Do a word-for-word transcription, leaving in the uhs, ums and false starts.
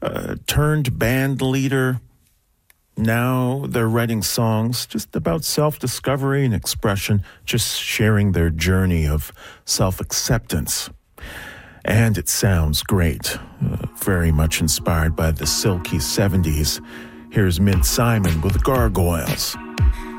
uh, turned band leader. Now they're writing songs just about self-discovery and expression, just sharing their journey of self-acceptance. And it sounds great, uh, very much inspired by the silky seventies. Here's Mint Simon with Gargoyles.